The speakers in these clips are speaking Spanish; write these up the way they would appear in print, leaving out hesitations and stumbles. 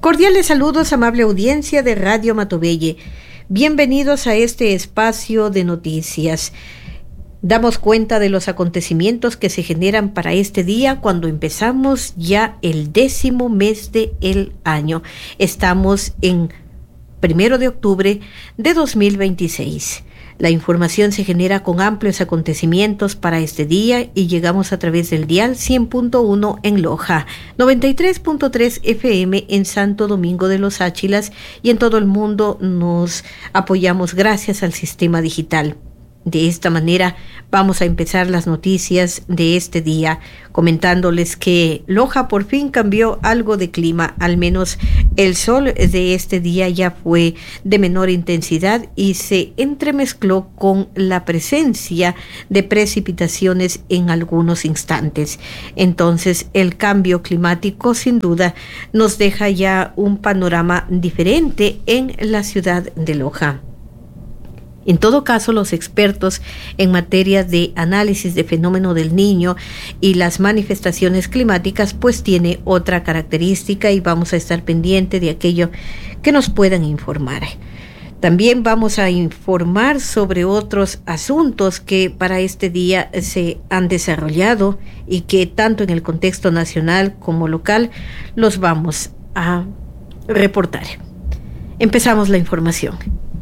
Cordiales saludos, amable audiencia de Radio Matovelle. Bienvenidos a este espacio de noticias. Damos cuenta de los acontecimientos que se generan para este día cuando empezamos ya el 10º mes del año. Estamos en 1 de octubre de 2026. La información se genera con amplios acontecimientos para este día y llegamos a través del dial 100.1 en Loja, 93.3 FM en Santo Domingo de los Áchilas y en todo el mundo nos apoyamos gracias al sistema digital. De esta manera vamos a empezar las noticias de este día comentándoles que Loja por fin cambió algo de clima, al menos el sol de este día ya fue de menor intensidad y se entremezcló con la presencia de precipitaciones en algunos instantes. Entonces el cambio climático sin duda nos deja ya un panorama diferente en la ciudad de Loja. En todo caso, los expertos en materia de análisis de fenómeno del Niño y las manifestaciones climáticas pues tiene otra característica y vamos a estar pendiente de aquello que nos puedan informar. También vamos a informar sobre otros asuntos que para este día se han desarrollado y que tanto en el contexto nacional como local los vamos a reportar. Empezamos la información.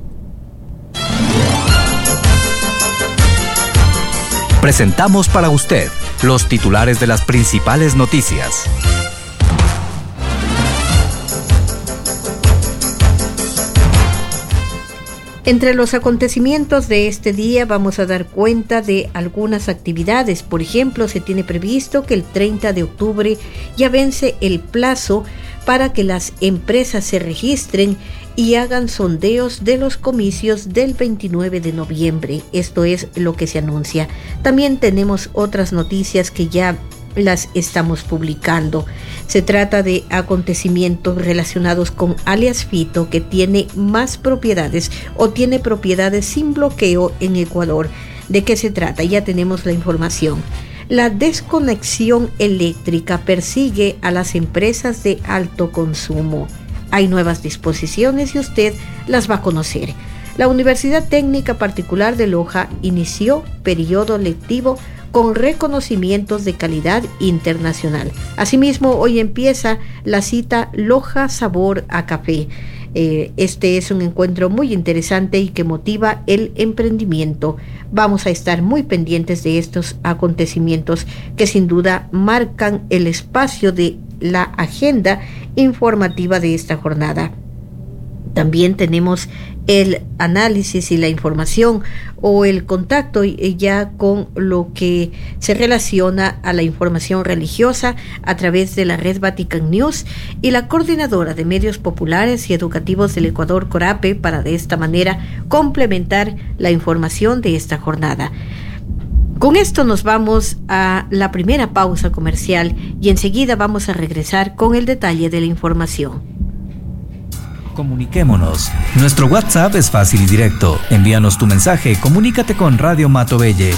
Presentamos para usted los titulares de las principales noticias. Entre los acontecimientos de este día vamos a dar cuenta de algunas actividades. Por ejemplo, se tiene previsto que el 30 de octubre ya vence el plazo para que las empresas se registren y hagan sondeos de los comicios del 29 de noviembre. Esto es lo que se anuncia. También tenemos otras noticias que ya las estamos publicando. Se trata de acontecimientos relacionados con alias Fito, que tiene más propiedades o tiene propiedades sin bloqueo en Ecuador. ¿De qué se trata? Ya tenemos la información. La desconexión eléctrica persigue a las empresas de alto consumo. Hay nuevas disposiciones y usted las va a conocer. La Universidad Técnica Particular de Loja inició periodo lectivo con reconocimientos de calidad internacional. Asimismo, hoy empieza la cita Loja Sabor a Café. Este es un encuentro muy interesante y que motiva el emprendimiento. Vamos a estar muy pendientes de estos acontecimientos que sin duda marcan el espacio de la agenda informativa de esta jornada. También tenemos el análisis y la información o el contacto ya con lo que se relaciona a la información religiosa a través de la red Vatican News y la coordinadora de medios populares y educativos del Ecuador, Corape, para de esta manera complementar la información de esta jornada. Con esto nos vamos a la primera pausa comercial y enseguida vamos a regresar con el detalle de la información. Comuniquémonos. Nuestro WhatsApp es fácil y directo. Envíanos tu mensaje, comunícate con Radio Matovelle.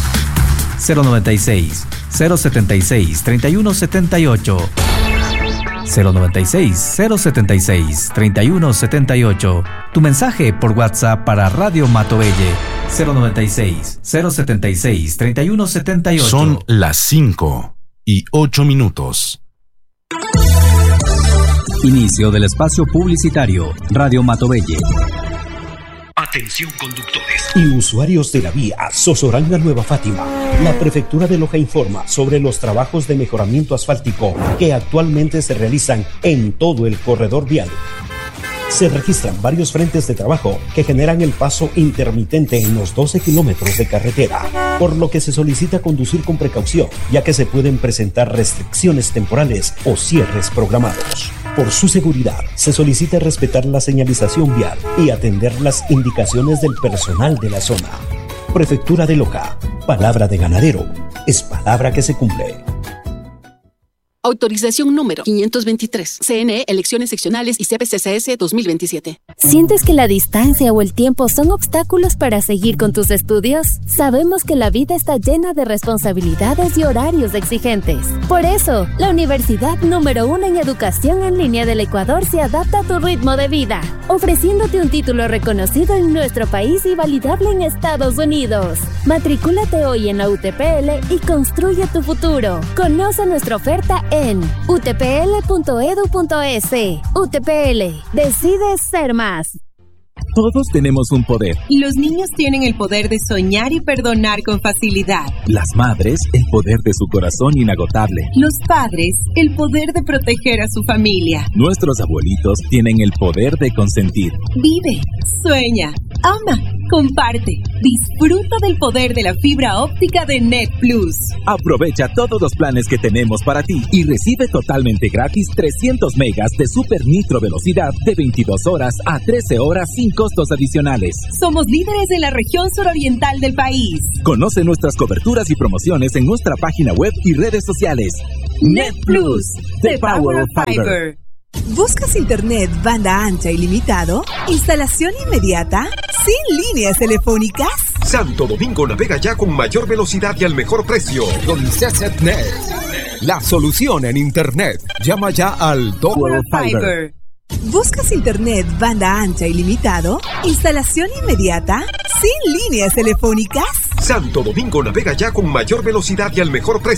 096 076 3178 096 076 3178. Tu mensaje por WhatsApp para Radio Matovelle. 096 076 3178. Son las 5:08. Inicio del espacio publicitario. Radio Matovelle. Atención conductores y usuarios de la vía Sosoranga Nueva Fátima. La Prefectura de Loja informa sobre los trabajos de mejoramiento asfáltico que actualmente se realizan en todo el corredor vial. Se registran varios frentes de trabajo que generan el paso intermitente en los 12 kilómetros de carretera, por lo que se solicita conducir con precaución, ya que se pueden presentar restricciones temporales o cierres programados. Por su seguridad, se solicita respetar la señalización vial y atender las indicaciones del personal de la zona. Prefectura de Loja, palabra de ganadero, es palabra que se cumple. Autorización número 523. CNE, Elecciones Seccionales y CPCCS 2027. ¿Sientes que la distancia o el tiempo son obstáculos para seguir con tus estudios? Sabemos que la vida está llena de responsabilidades y horarios exigentes. Por eso, la universidad número 1 en educación en línea del Ecuador se adapta a tu ritmo de vida, ofreciéndote un título reconocido en nuestro país y validable en Estados Unidos. Matricúlate hoy en la UTPL y construye tu futuro. Conoce nuestra oferta en utpl.edu.es. UTPL, decides ser más. Todos tenemos un poder. Los niños tienen el poder de soñar y perdonar con facilidad. Las madres, el poder de su corazón inagotable. Los padres, el poder de proteger a su familia. Nuestros abuelitos tienen el poder de consentir. Vive, sueña, ama, comparte. Disfruta del poder de la fibra óptica de Net Plus. Aprovecha todos los planes que tenemos para ti y recibe totalmente gratis 300 megas de super nitro velocidad de 22 horas a 13 horas sin costos adicionales. Somos líderes en la región suroriental del país. Conoce nuestras coberturas y promociones en nuestra página web y redes sociales. Net Plus, the power of fiber. ¿Buscas internet banda ancha ilimitado? ¿Instalación inmediata? ¿Sin líneas telefónicas? Santo Domingo navega ya con mayor velocidad y al mejor precio. Con CCNet, la solución en internet. Llama ya al Power of Fiber. ¿Buscas internet banda ancha ilimitado? ¿Instalación inmediata? ¿Sin líneas telefónicas? Santo Domingo navega ya con mayor velocidad y al mejor precio.